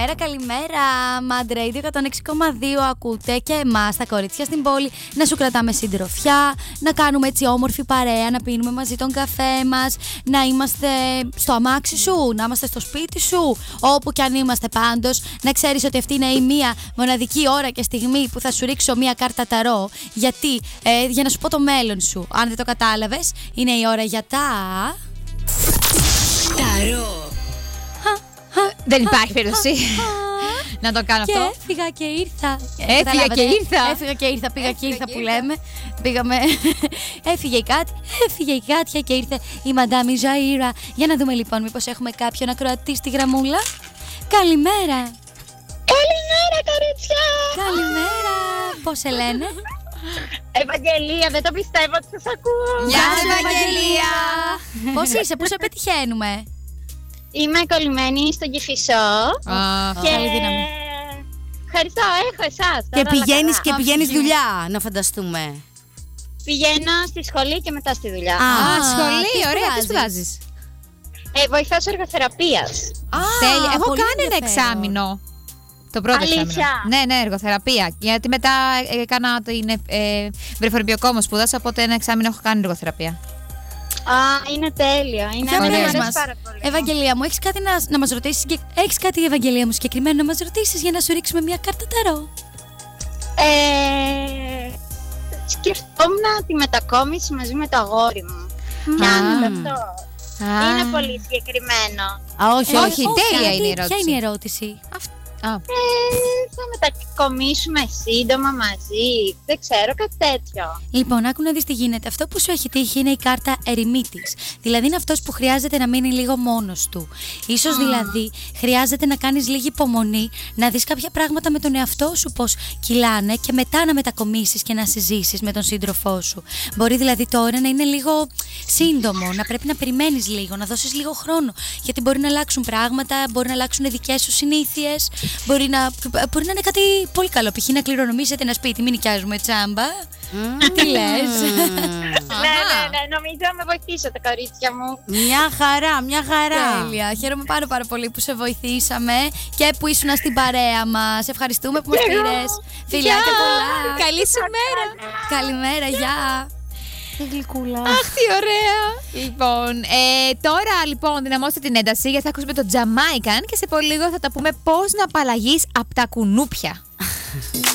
καλημέρα. Mad Radio 106,2 ακούτε και εμάς τα κορίτσια στην πόλη. Να σου κρατάμε συντροφιά, να κάνουμε έτσι όμορφη παρέα, να πίνουμε μαζί τον καφέ μας, να είμαστε στο αμάξι σου, να είμαστε στο σπίτι σου, όπου κι αν είμαστε πάντως. Να ξέρεις ότι αυτή είναι η μία μοναδική ώρα και στιγμή που θα σου ρίξω μία κάρτα ταρό. Γιατί, για να σου πω το μέλλον σου. Αν δεν το κατάλαβες, είναι η ώρα για τα ταρό. Δεν υπάρχει περίπτωση να το κάνω αυτό. Και έφυγα και ήρθα. Έφυγα και ήρθα. Πήγα και ήρθα που λέμε. Πήγαμε. Έφυγε η Κάτια, έφυγε η Κάτια και ήρθε η Μαντάμι Ζαΐρα. Για να δούμε λοιπόν, μήπως έχουμε κάποιον ακροατή στη γραμμούλα. Καλημέρα. Καλημέρα, κορίτσια. Καλημέρα. Πώς σε λένε? Ευαγγελία, δεν το πιστεύω ότι σας ακούω. Γεια σου, Ευαγγελία. Πώς είσαι, πού σε πετυχαίνουμε? Είμαι κολλημένη στον Κηφισό. Καλή δύναμη. Ευχαριστώ, έχω εσάς. Και πηγαίνεις δουλειά, να φανταστούμε. Πηγαίνω στη σχολή και μετά στη δουλειά. Σχολή, τι ωραία, τι σπουδάζεις? σπουδάζεις? Βοηθός εργοθεραπείας. Τέλεια, έχω πολύ κάνει ένα ενδιαφέρον. εξάμηνο. Το πρώτο Αλήθεια? εξάμηνο. Ναι, εργοθεραπεία. Γιατί μετά έκανα την βρεφορυπιακό μου σπούδασα, οπότε ένα εξάμηνο έχω κάνει εργοθεραπεία. Είναι τέλειο. Είναι Για μου πες αρέσει μας, πάρα πολύ. Ευαγγελία μου, έχεις κάτι να μας ρωτήσεις? Έχεις κάτι, Ευαγγελία μου, συγκεκριμένο να μας ρωτήσεις για να σου ρίξουμε μια κάρτα ταρό? Σκεφτόμουν τη μετακόμιση μαζί με το αγόρι μου. Κάνετε αυτό? Είναι πολύ συγκεκριμένο. Όχι, τέλεια είναι η ερώτηση. Ποια είναι η ερώτηση? Θα μετακομίσουμε σύντομα μαζί. Δεν ξέρω, κάτι τέτοιο. Λοιπόν, άκου να δεις τι γίνεται. Αυτό που σου έχει τύχει είναι η κάρτα ερημίτης. Δηλαδή είναι αυτός που χρειάζεται να μείνει λίγο μόνος του. Ίσως δηλαδή χρειάζεται να κάνεις λίγη υπομονή, να δεις κάποια πράγματα με τον εαυτό σου πώς κυλάνε και μετά να μετακομίσεις και να συζήσεις με τον σύντροφό σου. Μπορεί δηλαδή τώρα να είναι λίγο σύντομο, να πρέπει να περιμένεις λίγο, να δώσεις λίγο χρόνο. Γιατί μπορεί να αλλάξουν πράγματα, μπορεί να αλλάξουν δικές σου συνήθειες, μπορεί να είναι κάτι πολύ καλό. Π.χ. να κληρονομήσετε ένα σπίτι, μην νοικιάζουμε τσάμπα. Τι λες? Ναι, νομίζω να με βοηθήσετε, κορίτσια μου. Μια χαρά. Τέλεια. Χαίρομαι πάρα πολύ που σε βοηθήσαμε και που ήσουν στην παρέα μας. Ευχαριστούμε που μας πήρες. Φιλιά και πολλά. Καλή σου μέρα. Καλημέρα, γεια. Τι γλυκούλα. Αχ, τι ωραία. Λοιπόν, τώρα λοιπόν δυναμώστε την ένταση γιατί θα ακούσουμε το Jamaican και σε πολύ λίγο θα τα πούμε πώς να απαλλαγείς από τα κουνούπια.